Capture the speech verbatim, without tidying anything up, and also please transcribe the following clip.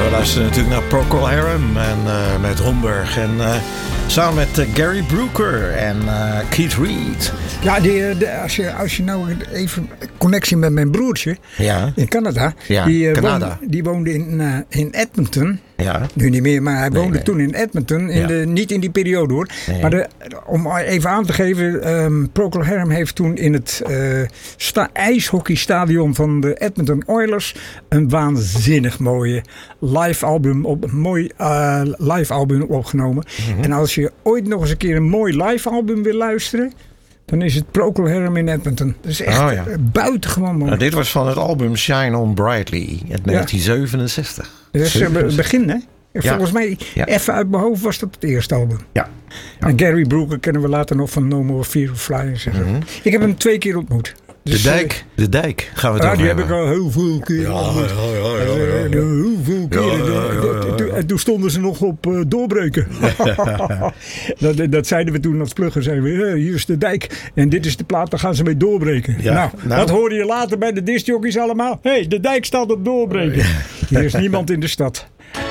we luisteren natuurlijk naar Procol Harum en uh, met Homburg. En uh, samen met uh, Gary Brooker en uh, Keith Reed. Ja, die, de, als, je, als je nou even connectie met mijn broertje ja. in Canada. Ja, die, uh, Canada. Woonde, die woonde in, uh, in Edmonton. Ja. Nu niet meer, maar hij nee, woonde nee. toen in Edmonton. In ja. de, niet in die periode hoor. Nee. Maar de, om even aan te geven. Um, Procol Harum heeft toen in het uh, sta- ijshockeystadion van de Edmonton Oilers een waanzinnig mooie live album, op, mooi, uh, live album opgenomen. Mm-hmm. En als je ooit nog eens een keer een mooi live album wil luisteren, dan is het Procol Harum in Edmonton. Dat is echt oh, ja. buitengewoon mooi. Nou, dit was van het album Shine On Brightly uit negentien zevenenzestig. Ja. Dat is het begin, hè? Ja. Volgens mij, ja. even uit mijn hoofd, was dat het eerste album. Ja. ja. En Gary Brooker kennen we later nog van No More Fear of Flying. Mm-hmm. Ik heb hem twee keer ontmoet. Dus, de dijk, de dijk gaan we het ja, over die hebben. heb ik al heel veel keer ja, ontmoet. Ja, ja, ja, ja, ja. Heel veel keer. En toen stonden ze nog op uh, doorbreken. dat, dat zeiden we toen als plugger. Zeiden we, hey, hier is de dijk. En dit is de plaat, daar gaan ze mee doorbreken. Ja, nou, nou, dat hoorde je later bij de discjockeys allemaal. Hé, hey, de dijk staat op doorbreken. Hier is niemand in de stad.